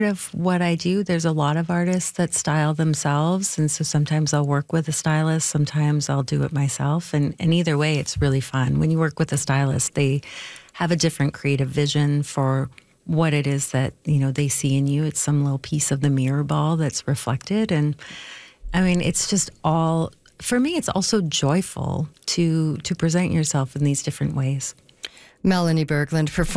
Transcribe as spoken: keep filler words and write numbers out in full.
of what I do. There's a lot of artists that style themselves, and so sometimes I'll work with a stylist, sometimes I'll do it myself, and, and either way, it's really fun. When you work with a stylist, they have a different creative vision for what it is that, you know, they see in you. It's some little piece of the mirror ball that's reflected, and I mean, it's just all, for me, it's also joyful to to present yourself in these different ways. Melanie Berglund, performer.